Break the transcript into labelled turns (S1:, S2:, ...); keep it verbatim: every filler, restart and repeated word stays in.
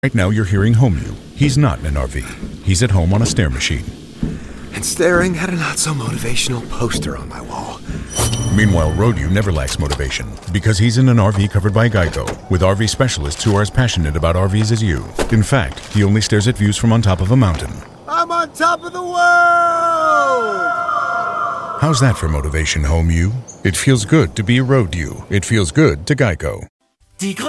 S1: Right now you're hearing Home U. He's not in an R V. He's at home on a stair machine.
S2: And staring at a not-so-motivational poster on my wall.
S1: Meanwhile, Road U never lacks motivation because he's in an R V covered by Geico with R V specialists who are as passionate about R Vs as you. In fact, he only stares at views from on top of a mountain.
S2: I'm on top of the world!
S1: How's that for motivation, Home U? It feels good to be Road U. It feels good to Geico.